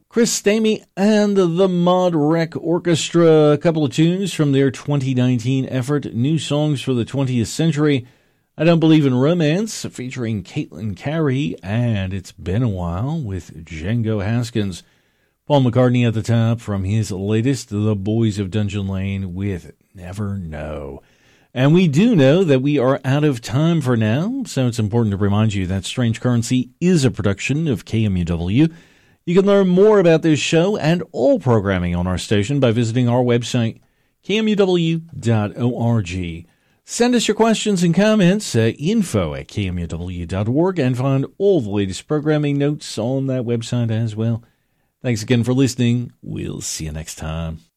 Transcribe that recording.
Chris Stamey and the Mod Rec Orchestra, a couple of tunes from their 2019 effort, New Songs for the 20th Century. I Don't Believe in Romance, featuring Caitlin Carey, and It's Been a While with Django Haskins. Paul McCartney at the top from his latest, The Boys of Dungeon Lane, with Never Know. And we do know that we are out of time for now, so it's important to remind you that Strange Currency is a production of KMUW. You can learn more about this show and all programming on our station by visiting our website, kmuw.org. Send us your questions and comments at info@kmuw.org and find all the latest programming notes on that website as well. Thanks again for listening. We'll see you next time.